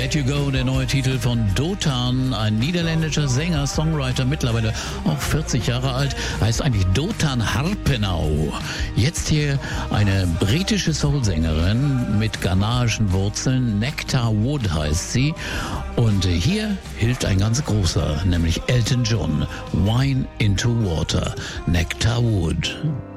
Let You Go, der neue Titel von Dotan, ein niederländischer Sänger, Songwriter, mittlerweile auch 40 Jahre alt, heißt eigentlich Dotan Harpenau. Jetzt hier eine britische Soulsängerin mit ghanaischen Wurzeln, Nectar Wood heißt sie. Und hier hilft ein ganz großer, nämlich Elton John, Wine into Water, Nectar Wood.